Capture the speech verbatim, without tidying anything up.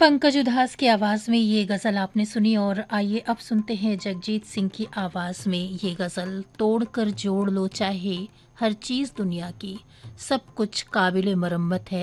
पंकज उधास की आवाज़ में ये गज़ल आपने सुनी और आइए अब सुनते हैं जगजीत सिंह की आवाज़ में ये गज़ल। तोड़ कर जोड़ लो चाहे हर चीज़ दुनिया की, सब कुछ काबिल मरम्मत है।